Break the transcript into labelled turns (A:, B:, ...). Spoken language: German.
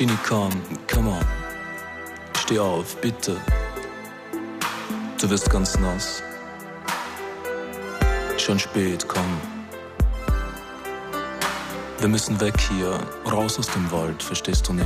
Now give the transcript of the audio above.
A: Genie, come on. Steh auf, bitte. Du wirst ganz nass. Schon spät, komm. Wir müssen weg hier, raus aus dem Wald, verstehst du nicht?